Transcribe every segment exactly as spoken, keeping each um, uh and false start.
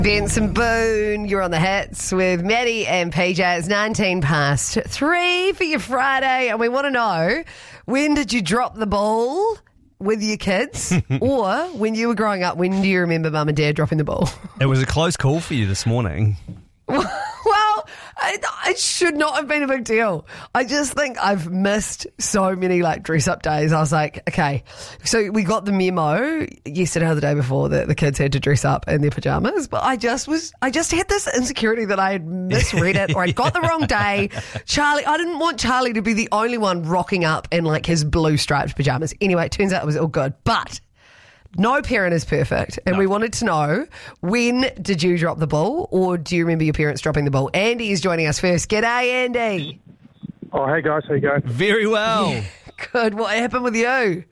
Benson Boone, you're on the hits with Maddie and P J. It's nineteen past three for your Friday, and we want to know, when did you drop the ball with your kids? Or when you were growing up, when do you remember mum and dad dropping the ball? It was a close call for you this morning. Well, it, it should not have been a big deal. I just think I've missed so many like dress up days. I was like, okay, so we got the memo yesterday or the day before that the kids had to dress up in their pajamas, but I just was, I just had this insecurity that I had misread it or I got the wrong day. Charlie, I didn't want Charlie to be the only one rocking up in like his blue striped pajamas. Anyway, it turns out it was all good, but no parent is perfect, and no. We wanted to know, when did you drop the ball, or do you remember your parents dropping the ball? Andy is joining us first. G'day, Andy. Oh, hey guys, how you going? Very well. Yeah, good. What happened with you?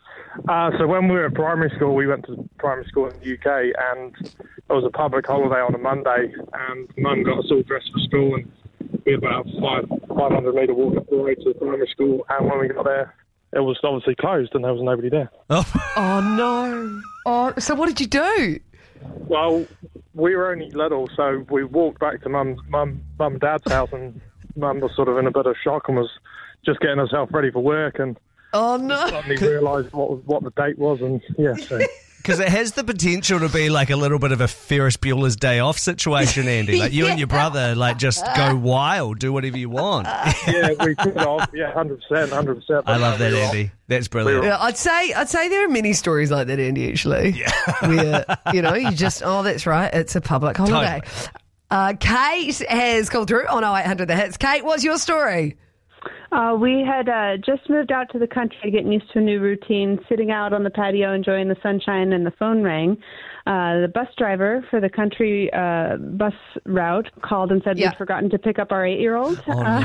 Uh, so when we were at primary school, we went to primary school in the U K, and it was a public holiday on a Monday, and Mum got us all dressed for school, and we had about a five, 500 metre walk up the way to the primary school, and when we got there, it was obviously closed and there was nobody there. Oh, oh no. Oh, so what did you do? Well, we were only little, so we walked back to mum, mum, mum and dad's house, and Mum was sort of in a bit of shock and was just getting herself ready for work, and oh no, suddenly realised what what the date was, and yeah. So. Because it has the potential to be like a little bit of a Ferris Bueller's Day Off situation, Andy. Like you yeah. and your brother, like just go wild, do whatever you want. Yeah, we could off. Yeah, hundred percent, hundred percent. I love that, Andy. That's brilliant. Yeah, I'd say, I'd say there are many stories like that, Andy. Actually, yeah. Where you know you just oh, that's right, it's a public holiday. Totally. Uh, Kate has called through on oh eight hundred the hits. Kate, what's your story? Uh, we had uh, just moved out to the country, getting used to a new routine, sitting out on the patio, enjoying the sunshine, and the phone rang. Uh, the bus driver for the country uh, bus route called and said yeah. we'd forgotten to pick up our eight-year-old. Oh, uh,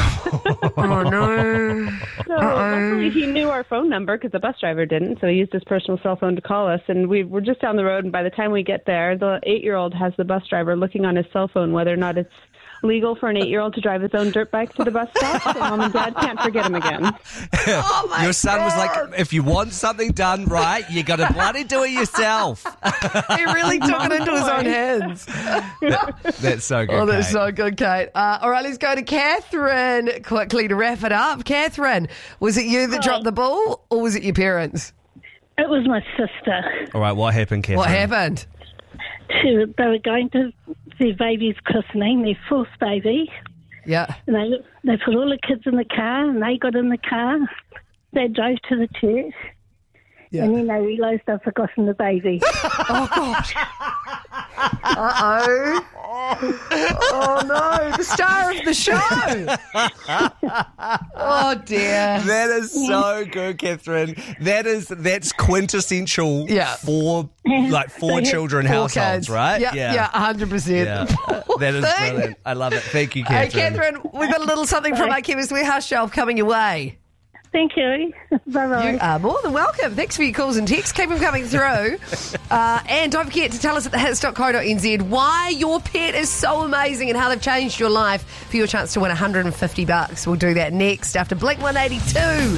no. oh, no. So luckily he knew our phone number because the bus driver didn't, so he used his personal cell phone to call us. And we were just down the road, and by the time we get there, the eight-year-old has the bus driver looking on his cell phone whether or not it's legal for an eight-year-old to drive his own dirt bike to the bus stop, so Mom and Dad can't forget him again. Oh my Your son God. was like, if you want something done right, you got to bloody do it yourself. He really took it into his own hands. that, that's so good, Oh, that's Kate. so good, Kate. Uh, all right, let's go to Catherine quickly to wrap it up. Catherine, was it you that Hi. dropped the ball, or was it your parents? It was my sister. All right, what happened, Catherine? What happened? She, they were going to their baby's christening, their fourth baby. Yeah. And they, they put all the kids in the car, and they got in the car. They drove to the church. Yeah. And then they realised they'd forgotten the baby. Oh, gosh. Uh-oh. Oh, no. The star of the show. Oh, dear. That is so good, Catherine. That is that's quintessential Yeah. for like four children Four households, kids. right? Yeah, yeah, one hundred percent. Yeah. That is thing. brilliant. I love it. Thank you, Hey, Catherine. Catherine, we've got a little something from our Chemist Warehouse shelf coming your way. Thank you. Bye-bye. You are more than welcome. Thanks for your calls and texts. Keep them coming through. Uh, and don't forget to tell us at the hits dot co dot n z why your pet is so amazing and how they've changed your life for your chance to win one hundred fifty bucks. We'll do that next after Blink one eighty-two.